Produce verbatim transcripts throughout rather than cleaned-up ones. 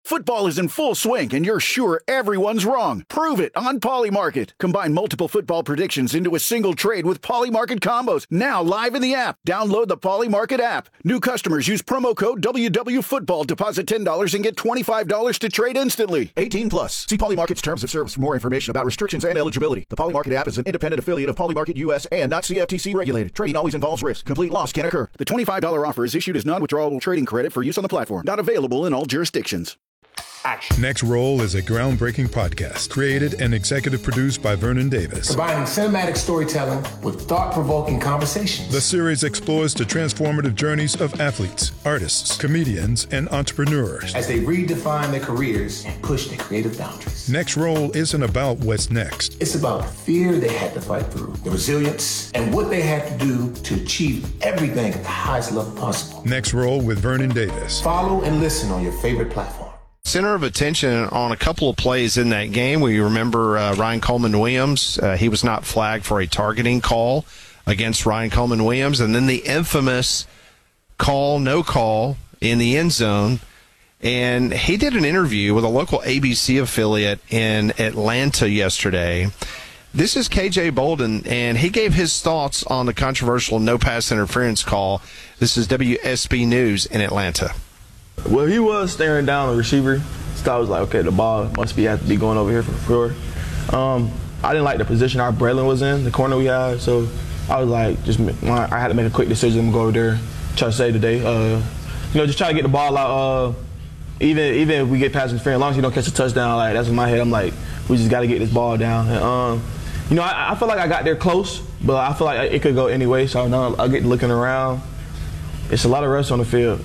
Football is in full swing, and you're sure everyone's wrong. Prove it on Polymarket. Combine multiple football predictions into a single trade with Polymarket combos. Now live in the app. Download the Polymarket app. New customers use promo code W W Football. Deposit ten dollars and get twenty-five dollars to trade instantly. eighteen plus. See Polymarket's terms of service for more information about restrictions and eligibility. The Polymarket app is an independent affiliate of Polymarket U S and not C F T C regulated. Trading always involves risk. Complete loss can occur. The twenty-five dollars offer is issued as non-withdrawable trading credit for use on the platform. Not available in all jurisdictions. Action. Next Roll is a groundbreaking podcast created and executive produced by Vernon Davis. Combining cinematic storytelling with thought-provoking conversations. The series explores the transformative journeys of athletes, artists, comedians, and entrepreneurs as they redefine their careers and push their creative boundaries. Next Roll isn't about what's next. It's about the fear they had to fight through, the resilience, and what they had to do to achieve everything at the highest level possible. Next Roll with Vernon Davis. Follow and listen on your favorite platform. Center of attention on a couple of plays in that game. We remember uh, Ryan Coleman-Williams. Uh, he was not flagged for a targeting call against Ryan Coleman-Williams. And then the infamous call, no call in the end zone. And he did an interview with a local A B C affiliate in Atlanta yesterday. This is K J Bolden, and he gave his thoughts on the controversial no pass interference call. This is W S B News in Atlanta. Well, he was staring down the receiver, so I was like, okay, the ball must be have to be going over here for sure. Um, I didn't like the position our Braylon was in, the corner we had, so I was like, just I had to make a quick decision to go over there, try to save the day. Uh, you know, just try to get the ball out. Uh, even even if we get past interference, as long as you don't catch a touchdown, like that's in my head. I'm like, we just got to get this ball down. And, um, you know, I, I feel like I got there close, but I feel like it could go anyway. So now I get looking around. It's a lot of refs on the field.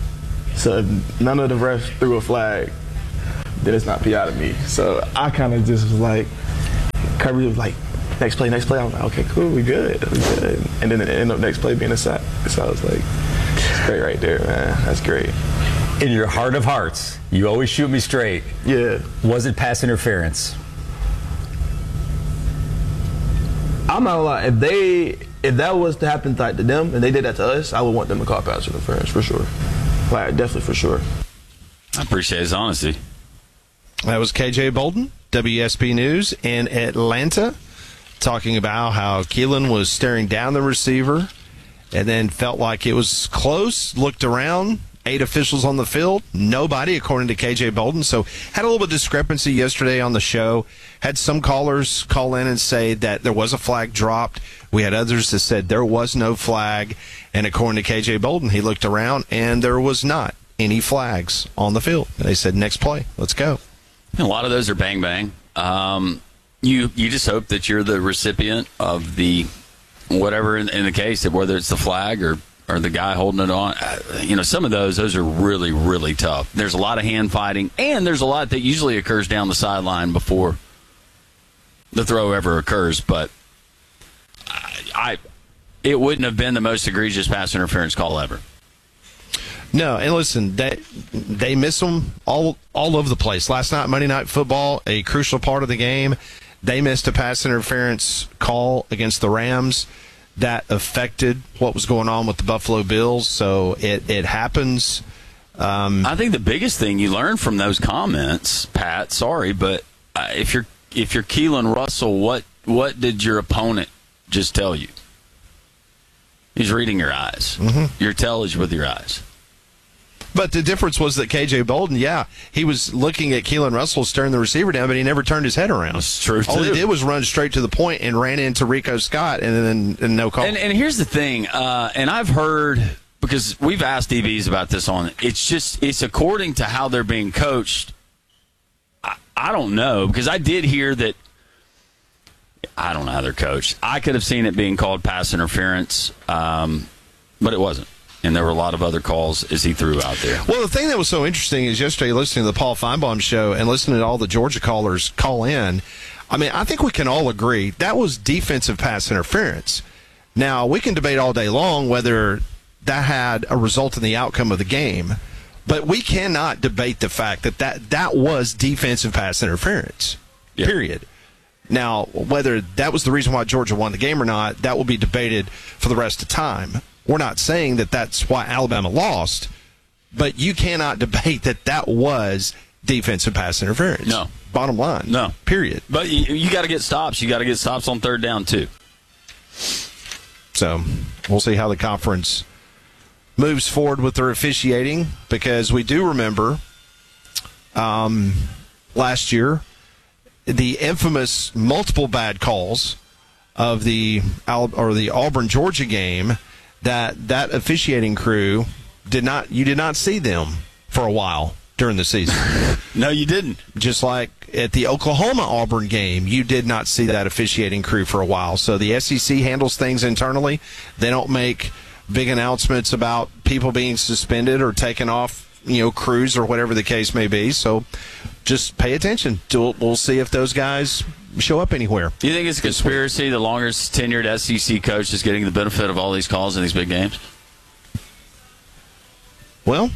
So none of the refs threw a flag, then it's not P I to me. So I kind of just was like, coverage was like, next play, next play. I was like, okay, cool, we good, we good. And then it ended up next play being a sack. So I was like, it's great right there, man. That's great. In your heart of hearts, you always shoot me straight. Yeah. Was it pass interference? I'm not gonna lie. If they, if that was to happen like to them and they did that to us, I would want them to call pass interference for sure. Like, definitely for sure. I appreciate his honesty. That was K J Bolden, W S B News in Atlanta, talking about how Keelan was staring down the receiver and then felt like it was close, looked around, eight officials on the field, nobody, according to K J Bolden. So had a little bit of discrepancy yesterday on the show. Had some callers call in and say that there was a flag dropped. We had others that said there was no flag. And according to K J Bolden, he looked around and there was not any flags on the field. And they said, next play, let's go. A lot of those are bang bang. Um, you you just hope that you're the recipient of the whatever in, in the case, whether it's the flag or or the guy holding it on. Uh, you know, some of those, those are really, really tough. There's a lot of hand fighting, and there's a lot that usually occurs down the sideline before the throw ever occurs. But I, I it wouldn't have been the most egregious pass interference call ever. No, and listen, they, they miss them all all over the place. Last night, Monday Night Football, a crucial part of the game, they missed a pass interference call against the Rams that affected what was going on with the Buffalo Bills. So it, it happens. Um, I think the biggest thing you learn from those comments, Pat, sorry, but uh, if you're if you're Keelan Russell, what what did your opponent just tell you? He's reading your eyes. Mm-hmm. Your tell is with your eyes. But the difference was that K J Bolden, yeah, he was looking at Keelan Russell staring the receiver down, but he never turned his head around. That's true, too. All he did was run straight to the point and ran into Rico Scott, and then and no call. And, and here's the thing, uh, and I've heard, because we've asked D Bs about this on, it's just, it's according to how they're being coached. I, I don't know, because I did hear that, I don't know how they're coached. I could have seen it being called pass interference, um, but it wasn't. And there were a lot of other calls as he threw out there. Well, the thing that was so interesting is yesterday listening to the Paul Feinbaum show and listening to all the Georgia callers call in, I mean, I think we can all agree that was defensive pass interference. Now, we can debate all day long whether that had a result in the outcome of the game, but we cannot debate the fact that that, that was defensive pass interference, yeah. Period. Now, whether that was the reason why Georgia won the game or not, that will be debated for the rest of time. We're not saying that that's why Alabama lost, but you cannot debate that that was defensive pass interference. No. Bottom line. No. Period. But you, you got to get stops. You got to get stops on third down, too. So we'll see how the conference moves forward with their officiating, because we do remember um, last year the infamous multiple bad calls of the or the Auburn Georgia game. That that officiating crew did not you did not see them for a while during the season. No, you didn't. Just like at the Oklahoma Auburn game, you did not see that officiating crew for a while. So the S E C handles things internally. They don't make big announcements about people being suspended or taken off, you know, crews or whatever the case may be. So just pay attention. We'll, we'll see if those guys show up anywhere. Do you think it's a conspiracy the longest tenured S E C coach is getting the benefit of all these calls in these big games? Well,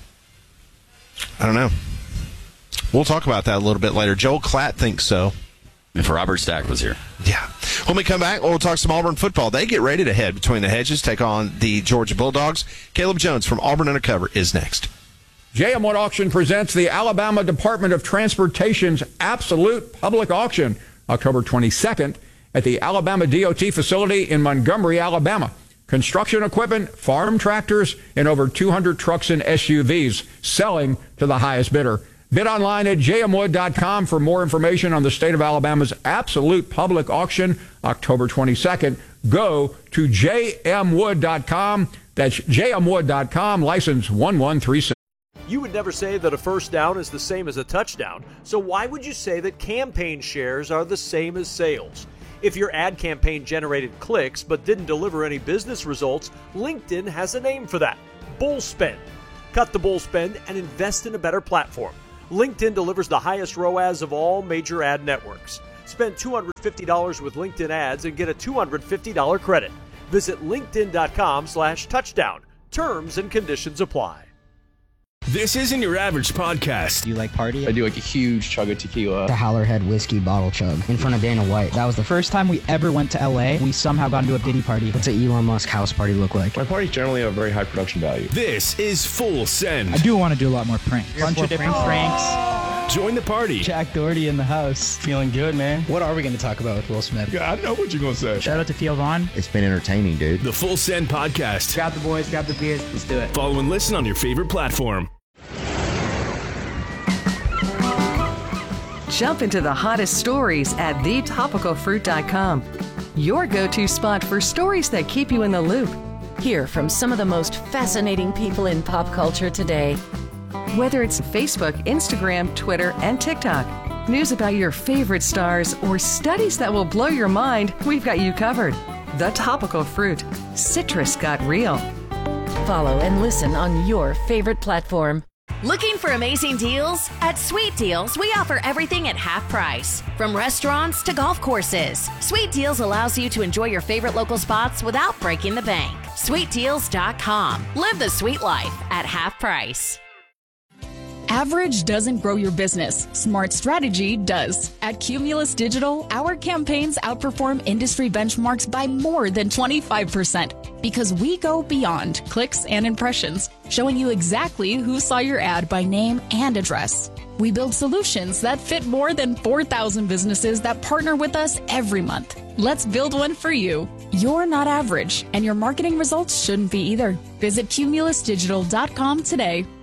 I don't know. We'll talk about that a little bit later. Joel Klatt thinks so. If Robert Stack was here. Yeah. When we come back, we'll talk some Auburn football. They get ready to head between the hedges, take on the Georgia Bulldogs. Caleb Jones from Auburn Undercover is next. J M Wood Auction presents the Alabama Department of Transportation's Absolute Public Auction, October twenty-second, at the Alabama D O T facility in Montgomery, Alabama. Construction equipment, farm tractors, and over two hundred trucks and S U Vs selling to the highest bidder. Bid online at j m wood dot com for more information on the state of Alabama's Absolute Public Auction, October twenty-second. Go to j m wood dot com. That's j m wood dot com, license one one three six. You would never say that a first down is the same as a touchdown, so why would you say that campaign shares are the same as sales? If your ad campaign generated clicks but didn't deliver any business results, LinkedIn has a name for that: bull spend. Cut the bull spend and invest in a better platform. LinkedIn delivers the highest R O A S of all major ad networks. Spend two hundred fifty dollars with LinkedIn ads and get a two hundred fifty dollars credit. Visit linkedin.com slash touchdown. Terms and conditions apply. This isn't your average podcast. Do you like party? I do like a huge chug of tequila. The Howlerhead whiskey bottle chug in front of Dana White. That was the first time we ever went to L A. We somehow got into a Diddy party. What's an Elon Musk house party look like? My parties generally have very high production value. This is Full Send. I do want to do a lot more pranks. Bunch of different pranks. Join the party. Jack Doherty in the house. Feeling good, man. What are we going to talk about with Will Smith? Yeah, I know what you're going to say. Shout out to Theo Vaughn. It's been entertaining, dude. The Full Send podcast. Grab the boys, grab the beers. Let's do it. Follow and listen on your favorite platform. Jump into the hottest stories at the topical fruit dot com. Your go-to spot for stories that keep you in the loop. Hear from some of the most fascinating people in pop culture today. Whether it's Facebook, Instagram, Twitter, and TikTok, news about your favorite stars, or studies that will blow your mind, we've got you covered. The Topical Fruit. Citrus got real. Follow and listen on your favorite platform. Looking for amazing deals? At Sweet Deals, we offer everything at half price. From restaurants to golf courses, Sweet Deals allows you to enjoy your favorite local spots without breaking the bank. sweet deals dot com. Live the sweet life at half price. Average doesn't grow your business. Smart strategy does. At Cumulus Digital, our campaigns outperform industry benchmarks by more than twenty-five percent because we go beyond clicks and impressions, showing you exactly who saw your ad by name and address. We build solutions that fit more than four thousand businesses that partner with us every month. Let's build one for you. You're not average, and your marketing results shouldn't be either. Visit cumulus digital dot com today.